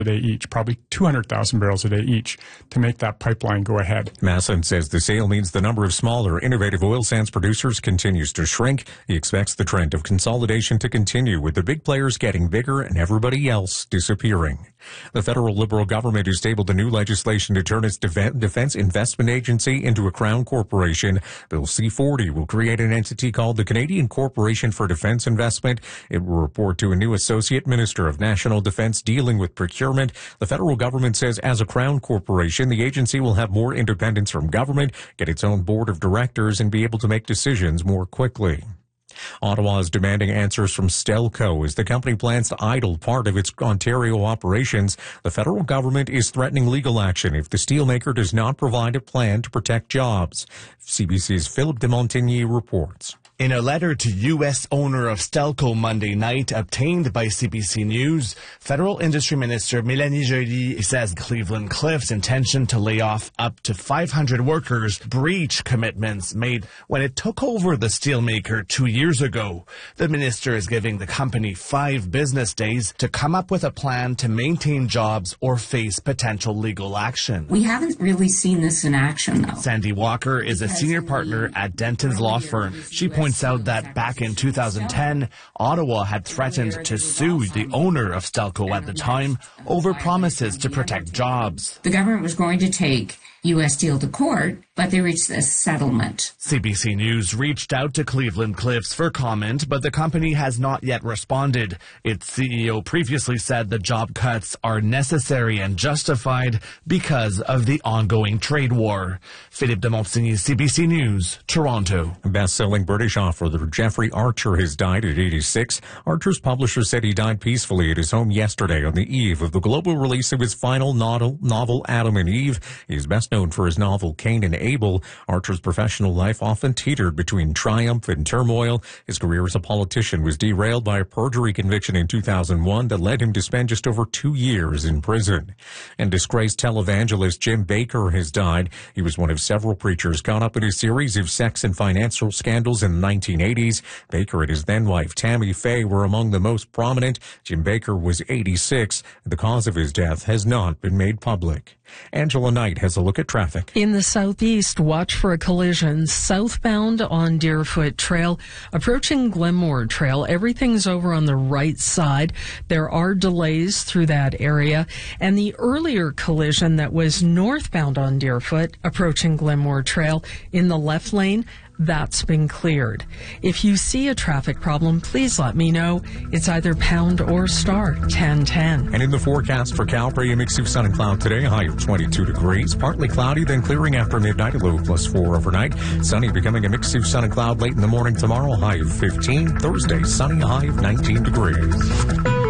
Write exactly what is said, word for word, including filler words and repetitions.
a day each, probably two hundred thousand barrels a day each, to make that pipeline go ahead. Masson says the sale means the number of smaller, innovative oil sands producers continues to shrink. He expects the trend of consolidation to continue, with the big players getting bigger and everybody else disappearing. The federal Liberal government has tabled a new legislation to turn its Defense Investment Agency into a Crown corporation. Bill C forty will create an entity called the Canadian Corporation for Defense Investment. It will report to a new Associate Minister of National Defense dealing with procurement. The federal government says as a Crown corporation, the agency will have more independence from government, get its own board of directors, and be able to make decisions more quickly. Ottawa is demanding answers from Stelco as the company plans to idle part of its Ontario operations. The federal government is threatening legal action if the steelmaker does not provide a plan to protect jobs. C B C's Philippe de Montigny reports. In a letter to U S owner of Stelco Monday night, obtained by C B C News, Federal Industry Minister Mélanie Joly says Cleveland-Cliffs' intention to lay off up to five hundred workers breached commitments made when it took over the steelmaker two years ago. The minister is giving the company five business days to come up with a plan to maintain jobs or face potential legal action. We haven't really seen this in action, though. Sandy Walker is a senior partner at Denton's law firm. She points out that back in two thousand ten, Ottawa had threatened to sue the owner of Stelco at the time over promises to protect jobs. The government was going to take U S Steel to court, but they reached a settlement. C B C News reached out to Cleveland-Cliffs for comment, but the company has not yet responded. Its C E O previously said the job cuts are necessary and justified because of the ongoing trade war. Philippe de Montigny, C B C News, Toronto. Best-selling British author Jeffrey Archer has died at eighty-six. Archer's publisher said he died peacefully at his home yesterday on the eve of the global release of his final novel, novel Adam and Eve. He is best known for his novel Cain and Abel. Archer's professional life often teetered between triumph and turmoil. His career as a politician was derailed by a perjury conviction in two thousand one that led him to spend just over two years in prison. And disgraced televangelist Jim Bakker has died. He was one of several preachers caught up in a series of sex and financial scandals in the nineteen eighties. Bakker and his then-wife Tammy Faye were among the most prominent. Jim Bakker was eighty-six. The cause of his death has not been made public. Angela Knight has a look at traffic. In the southeast, watch for a collision southbound on Deerfoot Trail, approaching Glenmore Trail. Everything's over on the right side. There are delays through that area. And the earlier collision that was northbound on Deerfoot, approaching Glenmore Trail in the left lane, that's been cleared. If you see a traffic problem, please let me know. It's either pound or star ten ten. And in the forecast for Calgary, a mix of sun and cloud today, a high of twenty-two degrees. Partly cloudy, then clearing after midnight, a low of plus four overnight. Sunny becoming a mix of sun and cloud late in the morning tomorrow, high of fifteen. Thursday, sunny, high of nineteen degrees.